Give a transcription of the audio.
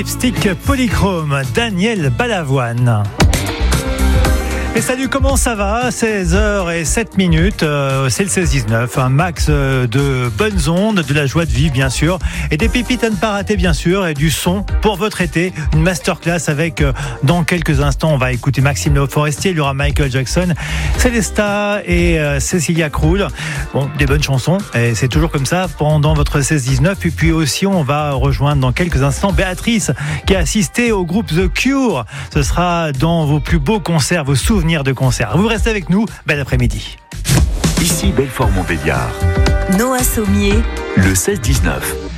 Lipstick polychrome, Daniel Balavoine. Et salut, comment ça va? 16h07, c'est le 16-19, un max de bonnes ondes, de la joie de vivre bien sûr, et des pépites à ne pas rater bien sûr, et du son pour votre été, une masterclass avec, dans quelques instants, on va écouter Maxime Le Forestier, il y aura Michael Jackson, Célesta et Cécilia Krull. Bon, des bonnes chansons, et c'est toujours comme ça pendant votre 16-19, et puis aussi on va rejoindre dans quelques instants Béatrice, qui a assisté au groupe The Cure. Ce sera dans vos plus beaux concerts, vos souvenirs de concert. Vous restez avec nous, bel après-midi. Ici Belfort-Montbéliard. Noah Sommier. Le 16-19.